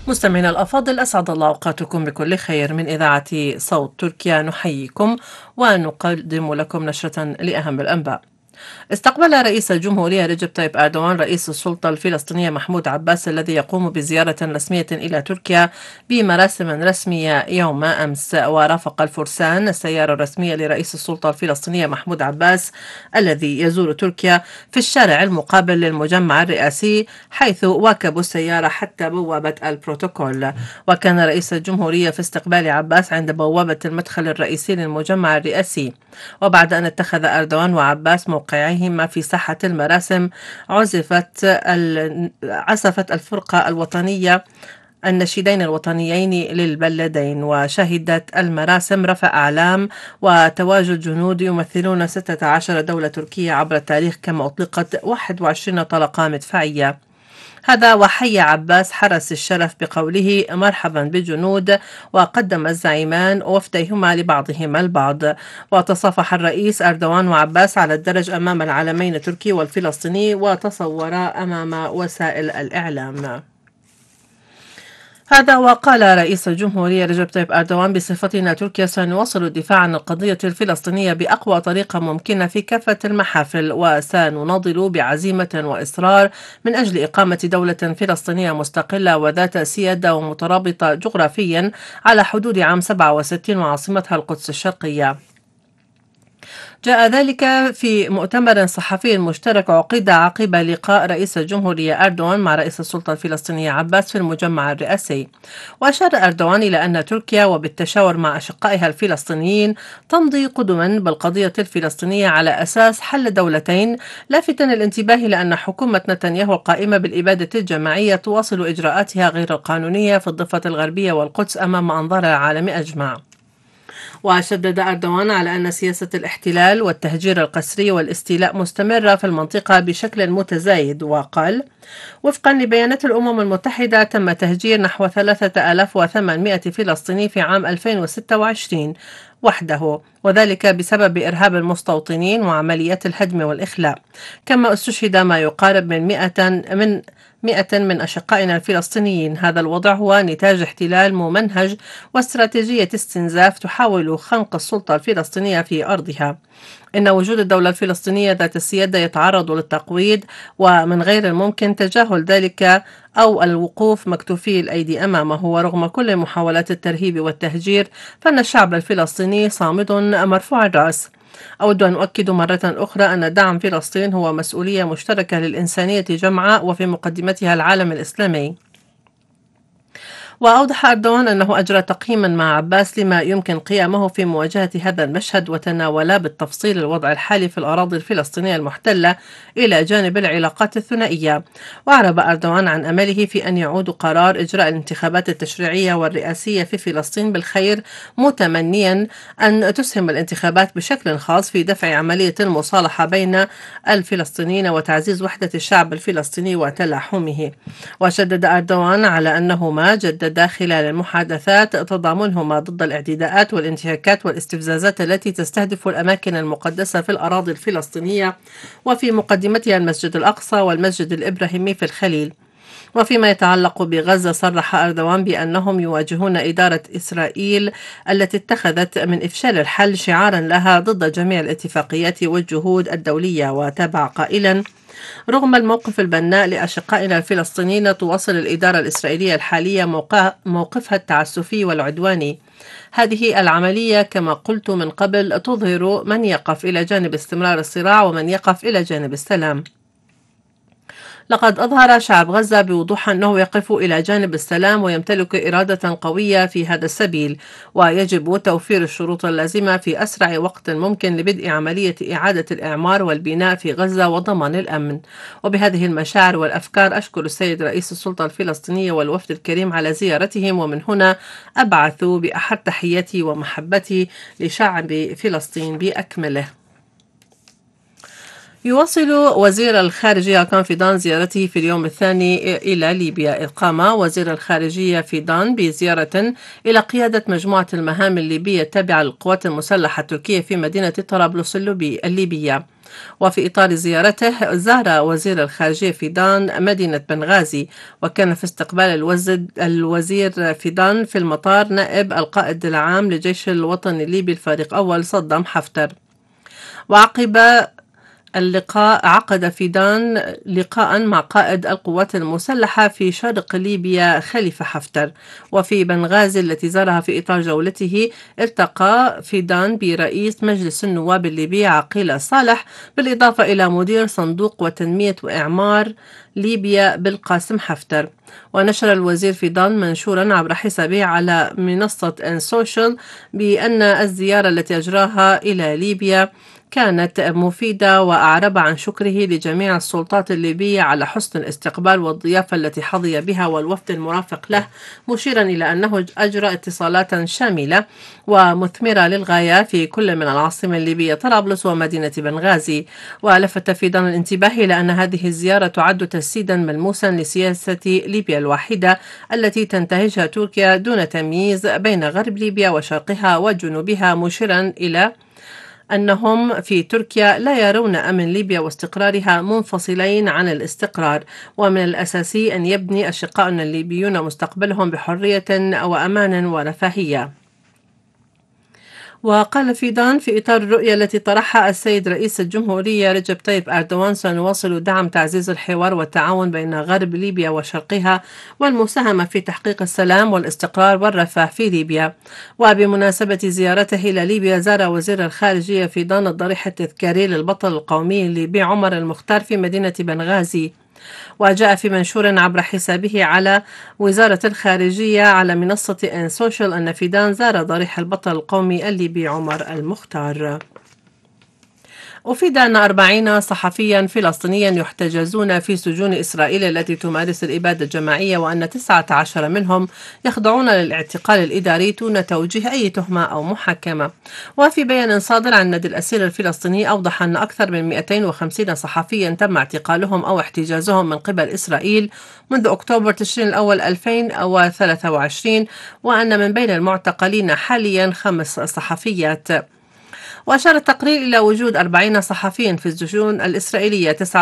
مستمعينا الأفاضل، أسعد الله أوقاتكم بكل خير. من إذاعة صوت تركيا نحييكم ونقدم لكم نشرة لأهم الأنباء. استقبل رئيس الجمهورية رجب طيب أردوغان رئيس السلطة الفلسطينية محمود عباس الذي يقوم بزيارة رسمية إلى تركيا بمراسم رسمية يوم أمس. ورافق الفرسان السيارة الرسمية لرئيس السلطة الفلسطينية محمود عباس الذي يزور تركيا في الشارع المقابل للمجمع الرئاسي، حيث واكبوا السيارة حتى بوابة البروتوكول. وكان رئيس الجمهورية في استقبال عباس عند بوابة المدخل الرئيسي للمجمع الرئاسي. وبعد أن اتخذ أردوغان وعباس موقعيهما في ساحة المراسم، عزفت الفرقة الوطنية النشيدين الوطنيين للبلدين. وشهدت المراسم رفع أعلام وتواجد جنود يمثلون 16 دولة تركية عبر التاريخ، كما أطلقت 21 طلقة مدفعية. هذا وحي عباس حرس الشرف بقوله مرحبا بالجنود، وقدم الزعيمان وفديهما لبعضهما البعض. وتصافح الرئيس أردوغان وعباس على الدرج أمام العلمين التركي والفلسطيني، وتصورا أمام وسائل الإعلام. هذا وقال رئيس الجمهورية رجب طيب أردوغان: بصفتنا تركيا سنواصل الدفاع عن القضية الفلسطينية بأقوى طريقة ممكنة في كافة المحافل، وسنناضل بعزيمة وإصرار من أجل إقامة دولة فلسطينية مستقلة وذات سيادة ومترابطة جغرافيا على حدود عام 67 وعاصمتها القدس الشرقية. جاء ذلك في مؤتمر صحفي مشترك عقد عقب لقاء رئيس الجمهورية أردوغان مع رئيس السلطة الفلسطينية عباس في المجمع الرئاسي. وأشار أردوغان إلى أن تركيا وبالتشاور مع أشقائها الفلسطينيين تمضي قدما بالقضية الفلسطينية على أساس حل دولتين، لافتا الانتباه لأن حكومة نتنياهو القائمة بالإبادة الجماعية تواصل إجراءاتها غير القانونية في الضفة الغربية والقدس أمام أنظار العالم أجمع. وشدد أردوغان على أن سياسة الاحتلال والتهجير القسري والاستيلاء مستمرة في المنطقة بشكل متزايد. وقال: وفقا لبيانات الأمم المتحدة تم تهجير نحو 3800 فلسطيني في عام 2026 وحده، وذلك بسبب إرهاب المستوطنين وعمليات الهدم والإخلاء. كما استشهد ما يقارب من 100 من أشقائنا الفلسطينيين. هذا الوضع هو نتاج احتلال ممنهج واستراتيجية استنزاف تحاول خنق السلطة الفلسطينية في أرضها. إن وجود الدولة الفلسطينية ذات السيادة يتعرض للتقويض، ومن غير الممكن تجاهل ذلك أو الوقوف مكتوفي الأيدي أمامه. ورغم كل محاولات الترهيب والتهجير، فإن الشعب الفلسطيني صامد مرفوع الرأس. أود أن أؤكد مرة أخرى أن دعم فلسطين هو مسؤولية مشتركة للإنسانية جمعاء، وفي مقدمتها العالم الإسلامي. وأوضح أردوغان أنه أجرى تقييما مع عباس لما يمكن قيامه في مواجهة هذا المشهد، وتناول بالتفصيل الوضع الحالي في الأراضي الفلسطينية المحتلة إلى جانب العلاقات الثنائية. وأعرب أردوغان عن أمله في أن يعود قرار إجراء الانتخابات التشريعية والرئاسية في فلسطين بالخير، متمنيا أن تسهم الانتخابات بشكل خاص في دفع عملية المصالحة بين الفلسطينيين وتعزيز وحدة الشعب الفلسطيني وتلاحمه. وشدد أردوغان على أنه ما جدد خلال المحادثات تضامنهما ضد الاعتداءات والانتهاكات والاستفزازات التي تستهدف الأماكن المقدسة في الأراضي الفلسطينية، وفي مقدمتها المسجد الأقصى والمسجد الإبراهيمي في الخليل. وفيما يتعلق بغزة، صرح أردوغان بأنهم يواجهون إدارة إسرائيل التي اتخذت من إفشال الحل شعارا لها ضد جميع الاتفاقيات والجهود الدولية. وتابع قائلا: رغم الموقف البناء لأشقائنا الفلسطينيين، تواصل الإدارة الإسرائيلية الحالية موقفها التعسفي والعدواني. هذه العملية كما قلت من قبل تظهر من يقف إلى جانب استمرار الصراع ومن يقف إلى جانب السلام. لقد أظهر شعب غزة بوضوح أنه يقف إلى جانب السلام ويمتلك إرادة قوية في هذا السبيل، ويجب توفير الشروط اللازمة في أسرع وقت ممكن لبدء عملية إعادة الإعمار والبناء في غزة وضمان الأمن. وبهذه المشاعر والأفكار أشكر السيد رئيس السلطة الفلسطينية والوفد الكريم على زيارتهم، ومن هنا أبعث بأحد تحياتي ومحبتي لشعب فلسطين بأكمله. يواصل وزير الخارجية هاكان فيدان زيارته في اليوم الثاني إلى ليبيا، إذ قام وزير الخارجية فيدان بزيارة إلى قيادة مجموعة المهام الليبية التابعة للقوات المسلحة التركية في مدينة طرابلس الليبية. وفي إطار زيارته زار وزير الخارجية فيدان مدينة بنغازي، وكان في استقبال الوزير فيدان في المطار نائب القائد العام لجيش الوطن الليبي الفريق أول صدام حفتر. وعقب اللقاء عقد فيدان لقاء مع قائد القوات المسلحة في شرق ليبيا خليفة حفتر. وفي بنغازي التي زارها في إطار جولته التقى فيدان برئيس مجلس النواب الليبي عقيل صالح، بالإضافة إلى مدير صندوق وتنمية وإعمار ليبيا بالقاسم حفتر. ونشر الوزير فيدان منشورا عبر حسابه على منصة ان سوشيال بأن الزيارة التي أجراها إلى ليبيا كانت مفيدة، وأعرب عن شكره لجميع السلطات الليبية على حسن الاستقبال والضيافة التي حظي بها والوفد المرافق له، مشيرا إلى أنه أجرى اتصالات شاملة ومثمرة للغاية في كل من العاصمة الليبية طرابلس ومدينة بنغازي. ولفت فيدان الانتباه إلى أن هذه الزيارة تعد تجسيدا ملموسا لسياسة ليبيا الواحدة التي تنتهجها تركيا دون تمييز بين غرب ليبيا وشرقها وجنوبها، مشيرا إلى أنهم في تركيا لا يرون أمن ليبيا واستقرارها منفصلين عن الاستقرار، ومن الأساسي أن يبني أشقائنا الليبيون مستقبلهم بحرية وأمان ورفاهية. وقال فيدان في إطار الرؤية التي طرحها السيد رئيس الجمهورية رجب طيب أردوان: سنواصل دعم تعزيز الحوار والتعاون بين غرب ليبيا وشرقها والمساهمة في تحقيق السلام والاستقرار والرفاه في ليبيا. وبمناسبة زيارته إلى ليبيا زار وزير الخارجية فيدان الضريح التذكاري للبطل القومي الليبي عمر المختار في مدينة بنغازي. وجاء في منشور عبر حسابه على وزارة الخارجية على منصة ان سوشيال أن فيدان زار ضريح البطل القومي الليبي عمر المختار. أفيد أن 40 صحفيا فلسطينيا يحتجزون في سجون إسرائيل التي تمارس الإبادة الجماعية، وأن 19 منهم يخضعون للاعتقال الإداري دون توجيه أي تهمة أو محاكمة. وفي بيان صادر عن نادي الأسير الفلسطيني أوضح أن أكثر من 250 صحفيا تم اعتقالهم أو احتجازهم من قبل إسرائيل منذ أكتوبر تشرين الأول 2023، وأن من بين المعتقلين حاليا 5 صحفيات. وأشار التقرير إلى وجود 40 صحفيا في السجون الإسرائيلية،